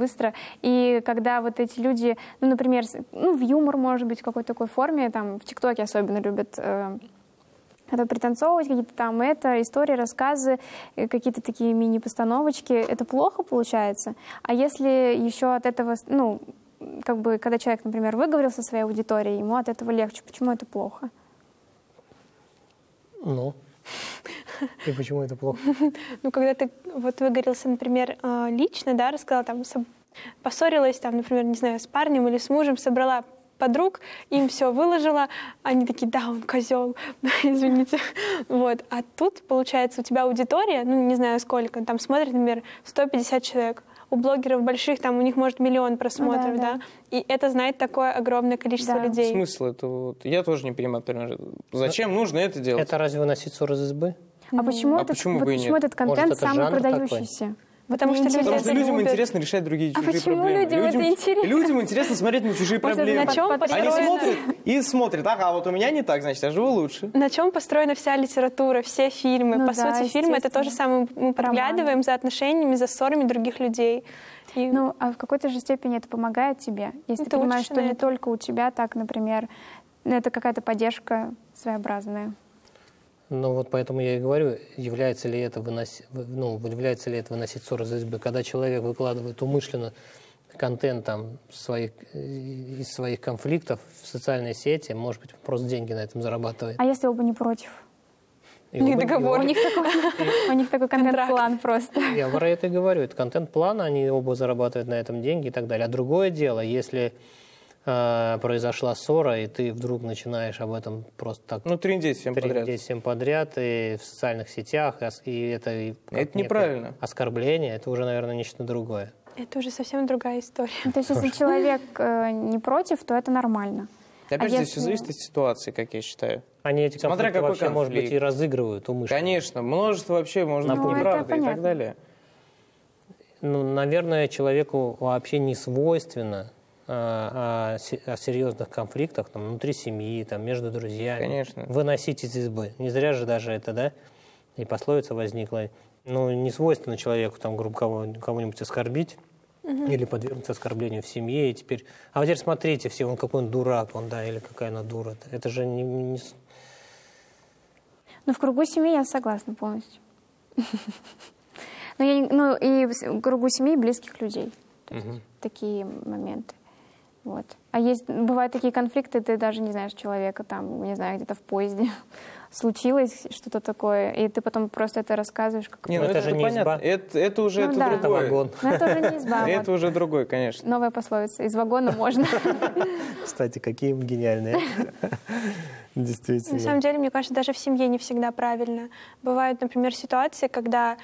быстро. И когда вот эти люди, ну, например, в юмор, может быть, в какой-то такой форме, там, в ТикТоке особенно любят это пританцовывать, какие-то там истории, рассказы, какие-то такие мини-постановочки. Это плохо получается. А если еще от этого, ну, как бы, когда человек, например, выговорился своей аудиторией, ему от этого легче. Почему это плохо? Ну, и почему это плохо? Ну, когда ты вот выговорился, например, лично, да, рассказала, там, поссорилась, там, например, не знаю, с парнем или с мужем, собрала подруг, им все выложила, они такие, да, он козел, извините. Вот. А тут, получается, у тебя аудитория, ну, не знаю сколько, там смотрит, например, 150 человек. У блогеров больших, там у них может 1 миллион просмотров, да. И это знает такое огромное количество людей. Смысл это вот, я тоже не понимаю, например, зачем нужно это делать? Это разве выносить ссор из избы? А почему этот контент Может, самый продающийся? Потому что людям интересно решать другие чужие почему проблемы. людям это интересно? Людям интересно смотреть на чужие проблемы. На чем Они смотрят, ага, вот у меня не так, значит, я живу лучше. На чем построена вся литература, все фильмы? Ну По сути, фильмы — это то же самое. Мы подглядываем за отношениями, за ссорами других людей. Ну, а в какой-то же степени это помогает тебе? Если ты понимаешь, что не только у тебя так, например, это какая-то поддержка своеобразная. Ну вот поэтому я и говорю, является ли это выносить ссор из избы, когда человек выкладывает умышленно контент там, из своих конфликтов в социальные сети, может быть, просто деньги на этом зарабатывает. А если оба не против? У них договор. У них такой контент-план просто. Я про это и говорю. Это контент-план, они оба зарабатывают на этом деньги и так далее. А другое дело, если произошла ссора, и ты вдруг начинаешь об этом просто так... Ну, трындеть всем подряд, и в социальных сетях, и это неправильно. Оскорбление, это уже, наверное, нечто другое. Это уже совсем другая история. То есть, если человек не против, то это нормально. Опять же, здесь все зависит от ситуации, как я считаю. Они эти конфликты вообще, может быть, и разыгрывают умышленно. Конечно, множество вообще, может быть, неправды и так далее. Ну, наверное, человеку вообще не свойственно о серьезных конфликтах там, внутри семьи, там, между друзьями. Конечно. Выносить из избы. Не зря же даже это, да, и пословица возникла. Ну, не свойственно человеку, там, грубо кого-нибудь оскорбить или подвергнуться оскорблению в семье. И теперь, а вот теперь смотрите все, он какой он дурак, или какая она дура. Это же не... Ну, в кругу семьи я согласна полностью. Ну, и в кругу семьи близких людей. Такие моменты. Вот. А бывают такие конфликты, ты даже не знаешь человека, там, не знаю, где-то в поезде случилось что-то такое, и ты потом просто это рассказываешь. Как не, ну это же не изба. Это уже другое. Это вагон. Но это уже не изба. Это уже другой, конечно. Новая пословица. Из вагона можно. Кстати, какие мы гениальные. Действительно. На самом деле, мне кажется, даже в семье не всегда правильно. Бывают, например, ситуации, когда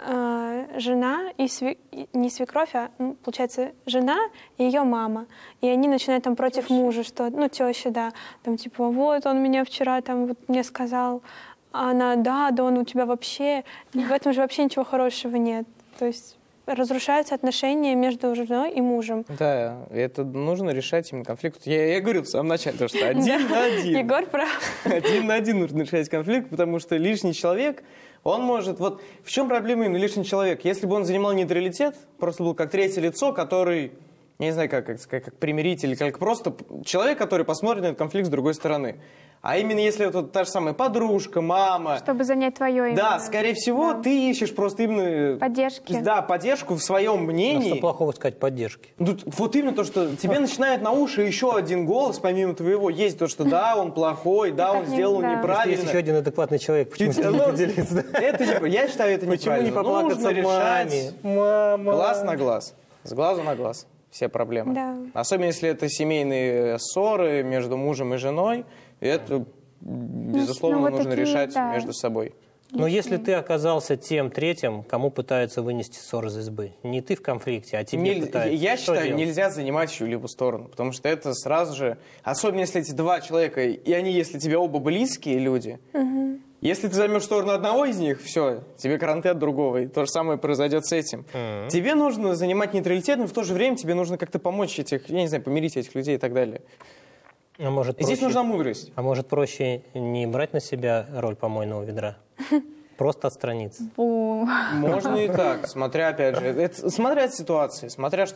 жена и не свекровь, а, получается, жена и ее мама. И они начинают там против мужа, что, ну, теща, да, там типа, вот он меня вчера там вот мне сказал, а она, да, он у тебя вообще, и в этом же вообще ничего хорошего нет. То есть разрушаются отношения между женой и мужем. Да, это нужно решать именно конфликт. Я говорил в самом начале, что один на один. Егор прав. Один на один нужно решать конфликт, потому что лишний человек, он может... Вот в чем проблема именно лишний человек? Если бы он занимал нейтралитет, просто был как третье лицо, который, я не знаю, как примиритель, как просто человек, который посмотрит на этот конфликт с другой стороны. А именно если это та же самая подружка, мама... Чтобы занять твое имя. Да, скорее всего, ты ищешь просто именно... Поддержки. Да, поддержку в своем мнении. А что плохого сказать поддержки? Вот именно то, что тебе начинает на уши еще один голос, помимо твоего, есть то, что да, он плохой, да, он сделал неправильно. Есть еще один адекватный человек, почему ты не поделиться? Я считаю, это неправильно. Почему не поплакаться маме? Мама. Глаз на глаз, с глазу на глаз. Все проблемы. Да. Особенно, если это семейные ссоры между мужем и женой, это, безусловно, нужно решать между собой. Но если ты оказался тем третьим, кому пытаются вынести ссор из избы, не ты в конфликте, а тебе пытаются. Я считаю, нельзя занимать чью-либо сторону, потому что это сразу же, особенно если эти два человека, и они, если тебе оба близкие люди, если ты займешь сторону одного из них, все, тебе карантин от другого, и то же самое произойдет с этим. Тебе нужно занимать нейтралитет, но в то же время тебе нужно как-то помочь этих, я не знаю, помирить этих людей и так далее. А может, проще, здесь нужна мудрость. А может, проще не брать на себя роль помойного ведра? Просто отстраниться? Можно и так, смотря, опять же, смотря от ситуации, смотря что